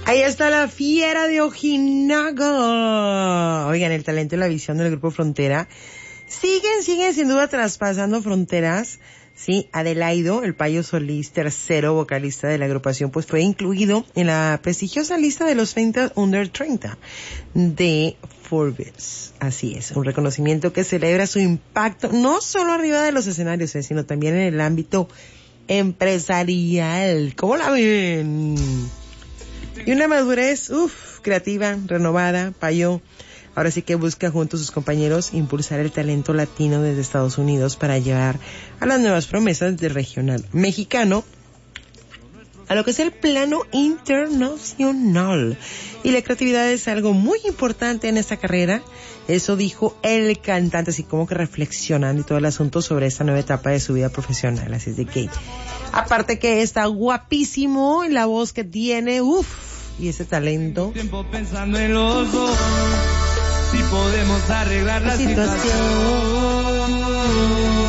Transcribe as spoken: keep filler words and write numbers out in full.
Ahí está la fiera de Ojinaga. Oigan, el talento y la visión del Grupo Frontera siguen, siguen sin duda traspasando fronteras. Sí, Adelaido, el Payo Solís, tercero vocalista de la agrupación, pues fue incluido en la prestigiosa lista de los treinta under treinta de Forbes. Así es, un reconocimiento que celebra su impacto no solo arriba de los escenarios, eh, sino también en el ámbito empresarial. ¿Cómo la ven? Y una madurez, uff, creativa, renovada. Payo ahora sí que busca junto a sus compañeros impulsar el talento latino desde Estados Unidos para llevar a las nuevas promesas del regional mexicano a lo que es el plano internacional. Y la creatividad es algo muy importante en esta carrera. Eso dijo el cantante, así como que reflexionando y todo el asunto sobre esta nueva etapa de su vida profesional. Así es de que, aparte que está guapísimo, y la voz que tiene, uff, y ese talento. Tiempo pensando en los dos, si podemos arreglar la, la situación. situación.